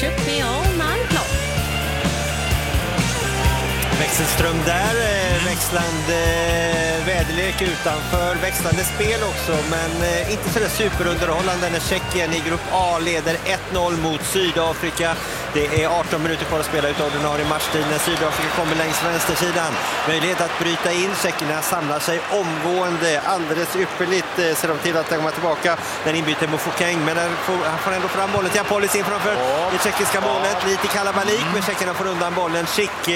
should be all 9 o'clock. Växelström där, växlande väderlek utanför, växlande spel också, men inte så där superunderhållande när Tjeckien i grupp A leder 1-0 mot Sydafrika. Det är 18 minuter kvar att spela ut ordinarie matchtid när Sydafrika kommer längs vänstersidan. Möjlighet att bryta in, tjeckerna samlar sig omgående, alldeles ypperligt ser de till att komma tillbaka när inbyter Mofokeng, men han får ändå fram bollen till Apolis in framför det tjeckiska målet, lite kalabalik, men tjeckerna får undan bollen. Schick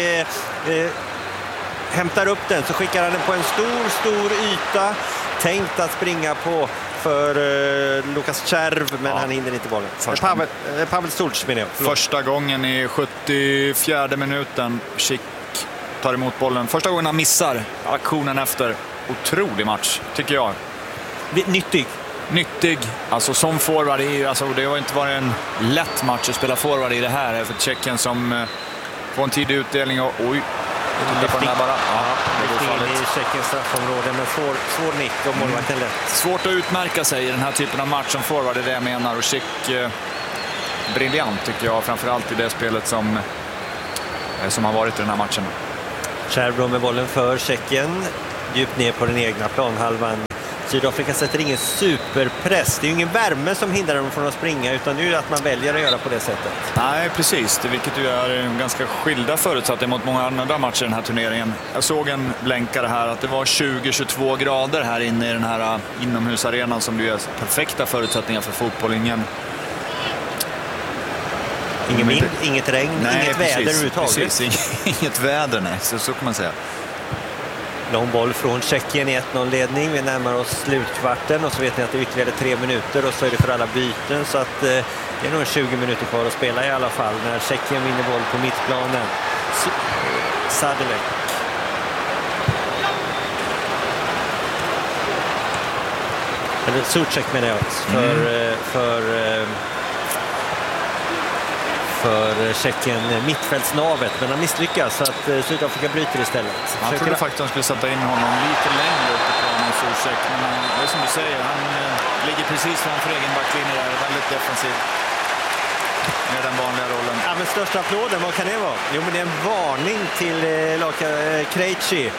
hämtar upp den, så skickar han den på en stor yta, tänkt att springa på för Lukas Červ, men han hinner inte bollen. Pavel Stulc menar jag. Första gången i 74:e minuten. Schick tar emot bollen. Första gången han missar aktionen efter. Otrolig match, tycker jag. Nyttig. Alltså som forward det har inte varit en lätt match att spela forward i det här. För Tjeckien som får en tidig utdelning och det går in i Tjeckiens straffområde, men svår nick och målvakten lätt. Svårt att utmärka sig i den här typen av match som forward, är det jag menar. Och Schick briljant tycker jag, framförallt i det spelet som har varit i den här matchen. Červ med bollen för Tjeckien, djupt ner på den egna planhalvan. Sydafrika sätter ingen superpress. Det är ju ingen värme som hindrar dem från att springa, utan det är ju att man väljer att göra på det sättet. Nej, precis. Vilket ju är ganska skilda förutsättningar mot många andra matcher i den här turneringen. Jag såg en blänkare här att det var 20-22 grader här inne i den här inomhusarenan som ju är perfekta förutsättningar för fotboll. Inget regn, inget väder överhuvudtaget. Precis, inget väder, nej. Så kan man säga. Lång boll från Tjeckien i 1-0-ledning. Vi närmar oss slutkvarten och så vet ni att det är ytterligare 3 minuter och så är det för alla byten, så att det är nog 20 minuter kvar att spela i alla fall när Tjeckien vinner boll på mittplanen. Sadelek. Eller Suchek menar jag för Tjeckien mittfältsnavet, men han misslyckas så att Sydafrika bryter istället. Jag trodde faktiskt att de skulle sätta in honom lite längre upp på planen, Suchek, men det är som du säger, han ligger precis framför egen backlinje där, väldigt defensiv med den vanliga rollen. Ja, men största applåden, vad kan det vara? Jo, men det är en varning till Krejci.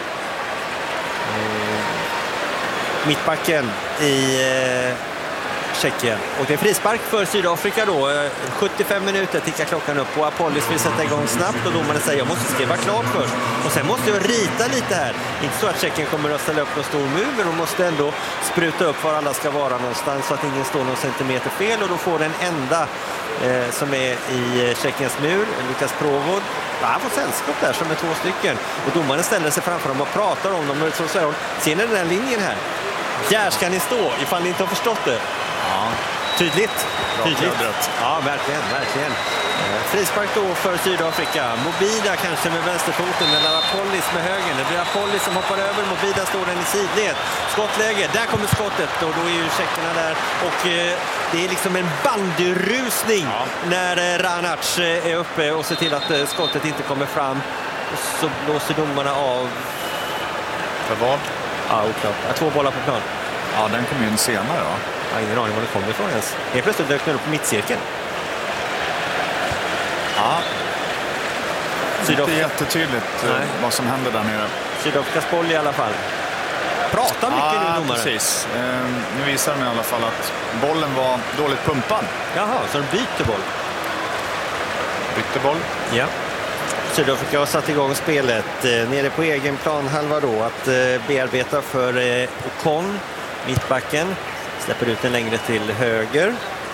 Mittbacken i Tjeckien. Och det är frispark för Sydafrika då. 75 minuter tickar klockan upp och Apolis vill sätta igång snabbt och domaren säger jag måste skriva klart först. Och sen måste jag rita lite här. Inte så att Tjeckien kommer att ställa upp någon stor mur, men de måste ändå spruta upp var alla ska vara någonstans så att ingen står någon centimeter fel, och då får den enda som är i Tjeckiens mur, Lukas Provod. Han får sällskap där som är 2 stycken. Och domaren ställer sig framför dem och pratar om dem. Och så säger hon, ser ni den här linjen här? Där ska ni stå ifall ni inte har förstått det. Ja, tydligt. Ja, verkligen. Frispark då för Sydafrika. Mobida kanske med vänsterfoten eller Apolis med höger. Det blir Apolis som hoppar över. Mobida står den i sidled. Skottläge, där kommer skottet och då är ju tjeckerna där. Och det är liksom en bandyrusning när Ranac är uppe och ser till att skottet inte kommer fram. Och så blåser domarna av. För vad? Ja, oklart. 2 bollar på plan. Ja, den kommer ju in senare då. Jag har ingen aning var det kommer ifrån ens. Helt plötsligt dök den upp på mittcirkeln. Ja. Det är inte jättetydligt vad som händer där nere. Sydafrikas boll i alla fall. Prata mycket nu, domare. Precis. Nu visar de i alla fall att bollen var dåligt pumpad. Jaha, så de byter boll. Bytte boll. Ja. Sydafrika har satt igång spelet nere på egen planhalva då att bearbeta för Ocon, mittbacken. Släpper ut den längre till höger.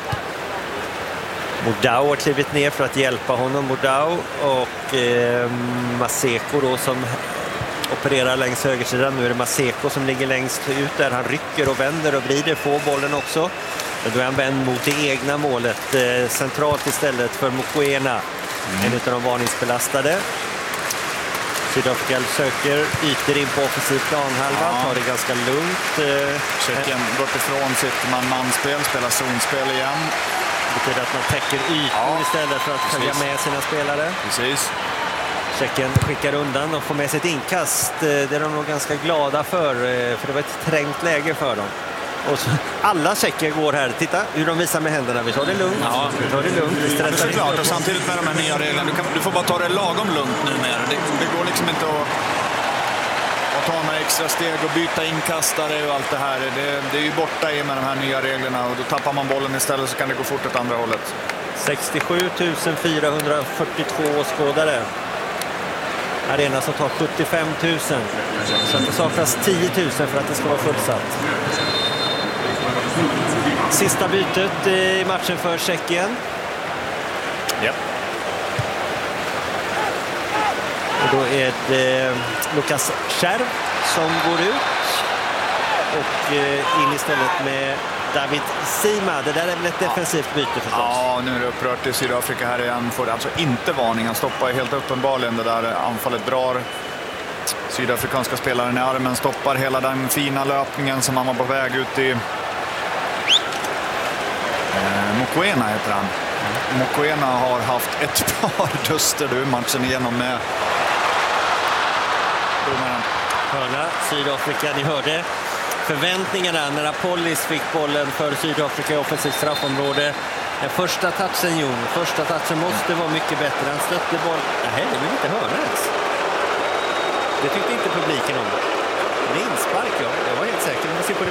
Modau har klivit ner för att hjälpa honom. Modau och Maseko då som opererar längs högersidan. Nu är det Maseko som ligger längst ut där. Han rycker och vänder och vrider, får bollen också. Men då är han vänd mot det egna målet. Centralt istället för Mokoena. En av de varningsbelastade. Sydafrika söker ytor in på offensiv planhalva. Tar det ganska lugnt. Tjeckien gått ifrån sitt man-man-spel, spelar zonspel igen. Det betyder att man täcker ytor istället för att följa med sina spelare. Precis. Tjeckien skickar undan och får med sig ett inkast. Det är de nog ganska glada för det var ett trängt läge för dem. Och så, alla tjecker går här. Titta hur de visar med händerna. Vi tar det lugnt. Ja. Vi tar det lugnt. Vi stressar inte. Såklart, och samtidigt med de här nya reglerna, du får bara ta det lagom lugnt numera. Det går liksom inte att ta några extra steg och byta inkastare och allt det här. Det är ju borta i med de här nya reglerna, och då tappar man bollen istället, så kan det gå fort åt andra hållet. 67 442 åskådare. Arena som tar 75 000. Så det saknas 10 000 för att det ska vara fullsatt. Sista bytet i matchen för Tjeckien. Ja. Och då är det Lukas Scherv som går ut. Och in istället med David Sima. Det där är väl ett defensivt byte förstås. Ja, nu är det upprört i Sydafrika här igen. Får alltså inte varning. Han stoppar helt uppenbarligen det där anfallet, drar sydafrikanska spelaren i armen, stoppar hela den fina löpningen som han var på väg ut i. Mokoena heter han. Mokoena har haft ett par duster du matchen igenom med domaren. Hörna, Sydafrika, ni hörde förväntningarna när Apollis fick bollen för Sydafrika i offensivt straffområde. Den första touchen, Jon. Första touchen måste vara mycket bättre. Han stötte boll. Nej, det vill inte höra ens. Det tyckte inte publiken om. Det är inspark, ja. Jag var helt säker.